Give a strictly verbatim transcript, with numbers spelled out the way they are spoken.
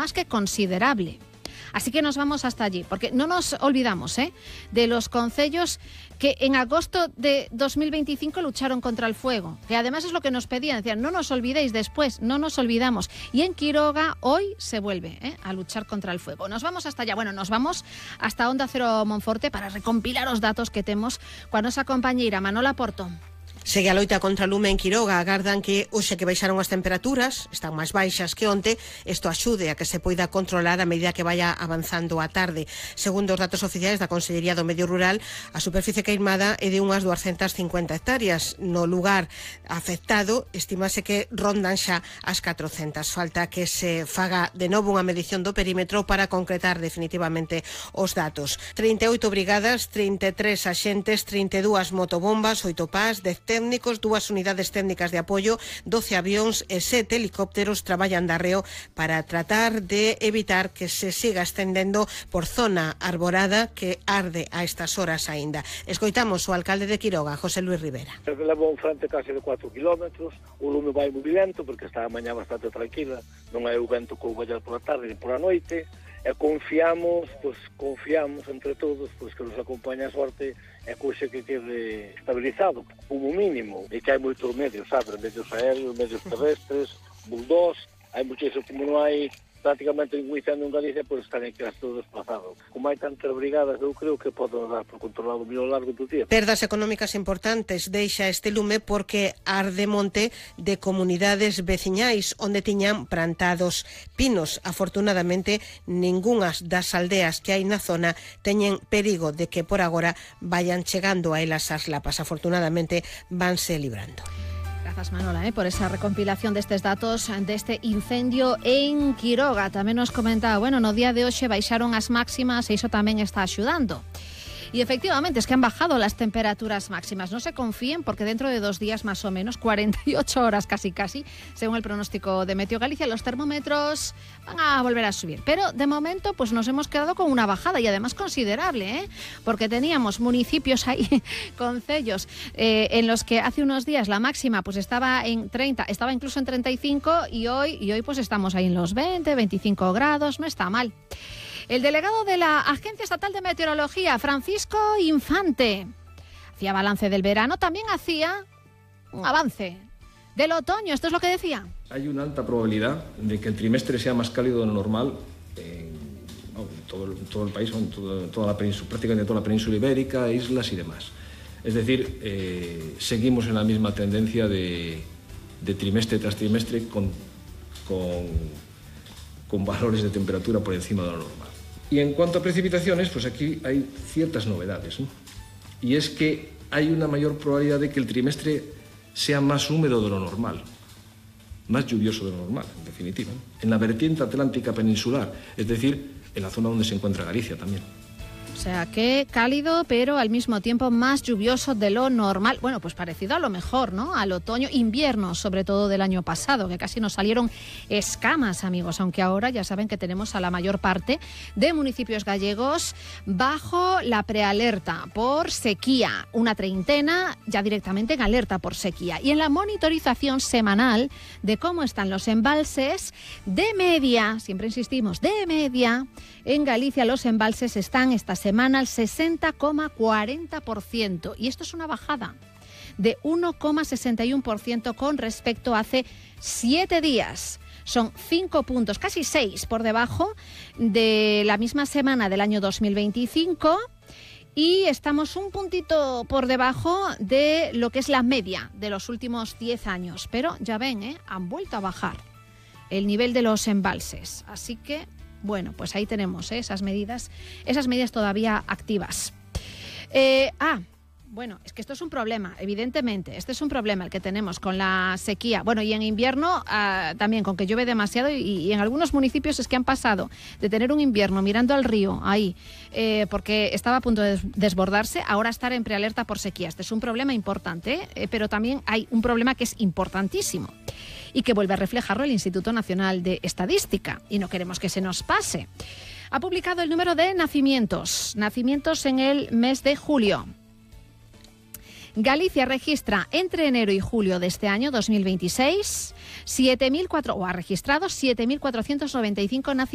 más que considerable. Así que nos vamos hasta allí, porque no nos olvidamos ¿eh? de los concellos que en agosto de dos mil veinticinco lucharon contra el fuego, que además es lo que nos pedían, decían, no nos olvidéis después, no nos olvidamos. Y en Quiroga hoy se vuelve ¿eh? a luchar contra el fuego. Nos vamos hasta allá, bueno, nos vamos hasta Onda Cero Monforte para recompilar os datos que temos coa nosa compañeira Manola Porto. Segue a loita contra o lume en Quiroga. Agardan que hoxe que baixaron as temperaturas, están máis baixas que onte, isto axude a que se poida controlar a medida que vaya avanzando a tarde. Segundo os datos oficiais da Consellería do Medio Rural, a superficie queimada é de unhas duascentas cincuenta hectáreas. No lugar afectado, estimase que rondan xa as catrocentas. Falta que se faga de novo unha medición do perímetro para concretar definitivamente os datos. trinta e oito brigadas, trinta e tres axentes, trinta e dúas motobombas, oito pas, dez técnicos, dúas unidades técnicas de apoio, doce avións e sete helicópteros traballan de arreo para tratar de evitar que se siga estendendo por zona arborada que arde a estas horas aínda. Escoitamos o alcalde de Quiroga, José Luis Rivera. Leva un frente case de cuatro kilómetros, o lume vai moi lento porque está a mañá bastante tranquila, non hai o vento que o vai pola tarde e pola noite, e confiamos, pois confiamos entre todos, pois que nos acompaña a sorte e cousa que quede estabilizado, como mínimo, e que hai moitos medios, sabe, medios aéreos, medios terrestres, bulldogs, hai muchísimo, como non hai prácticamente ningún incendio en Galicia, pois están aquí todos desplazados. Como hai tantas brigadas, eu creo que poden dar por controlado o mío largo do tiempo. Perdas económicas importantes deixa este lume porque arde monte de comunidades veciñais onde tiñan plantados pinos. Afortunadamente, ningunhas das aldeas que hai na zona teñen perigo de que por agora vayan chegando a elas as lapas. Afortunadamente, vanse librando. Gracias, Manola, eh, por esa recompilación destes datos deste incendio en Quiroga. Tamén nos comentaba, bueno, no día de hoxe baixaron as máximas e iso tamén está axudando. Y efectivamente es que han bajado las temperaturas máximas. No se confíen porque dentro de dos días más o menos, cuarenta y ocho horas casi casi, según el pronóstico de Meteo Galicia, los termómetros van a volver a subir. Pero de momento pues nos hemos quedado con una bajada y además considerable, ¿eh? Porque teníamos municipios ahí, concellos, eh, en los que hace unos días la máxima pues estaba en treinta, estaba incluso en treinta y cinco y hoy, y hoy pues estamos ahí en los veinte, veinticinco grados, no está mal. El delegado de la Agencia Estatal de Meteorología, Francisco Infante, hacía balance del verano, también hacía un avance del otoño. Esto es lo que decía. Hay una alta probabilidad de que el trimestre sea más cálido de lo normal en todo, todo el país, en todo, toda la península, prácticamente toda la península ibérica, islas y demás. Es decir, eh, seguimos en la misma tendencia de, de trimestre tras trimestre con, con, con valores de temperatura por encima de lo normal. Y en cuanto a precipitaciones, pues aquí hay ciertas novedades, ¿no? Y es que hay una mayor probabilidad de que el trimestre sea más húmedo de lo normal, más lluvioso de lo normal, en definitiva, ¿no? En la vertiente atlántica peninsular, es decir, en la zona donde se encuentra Galicia también. O sea, que cálido, pero al mismo tiempo más lluvioso de lo normal. Bueno, pues parecido a lo mejor, ¿no? Al otoño, invierno, sobre todo del año pasado, que casi nos salieron escamas, amigos. Aunque ahora ya saben que tenemos a la mayor parte de municipios gallegos bajo la prealerta por sequía. Una treintena ya directamente en alerta por sequía. Y en la monitorización semanal de cómo están los embalses, de media, siempre insistimos, de media, en Galicia los embalses están esta semana al sesenta coma cuarenta por ciento. Y esto es una bajada de uno coma sesenta y uno por ciento con respecto a hace siete días. Son cinco puntos, casi seis por debajo de la misma semana del año dos mil veinticinco. Y estamos un puntito por debajo de lo que es la media de los últimos diez años. Pero ya ven, ¿eh? Han vuelto a bajar el nivel de los embalses. Así que, bueno, pues ahí tenemos ¿eh? esas medidas, esas medidas todavía activas. Eh, ah, bueno, es que esto es un problema, evidentemente. Este es un problema el que tenemos con la sequía. Bueno, y en invierno uh, también, con que llueve demasiado. Y, y en algunos municipios es que han pasado de tener un invierno mirando al río, ahí, eh, porque estaba a punto de desbordarse, ahora estar en prealerta por sequía. Este es un problema importante, eh, pero también hay un problema que es importantísimo y que vuelve a reflejarlo el Instituto Nacional de Estadística. Y no queremos que se nos pase. Ha publicado el número de nacimientos. Nacimientos en el mes de julio. Galicia registra entre enero y julio de este año dos mil veintiséis siete mil cuatro, o ha registrado siete mil cuatrocientos noventa y cinco nacimientos.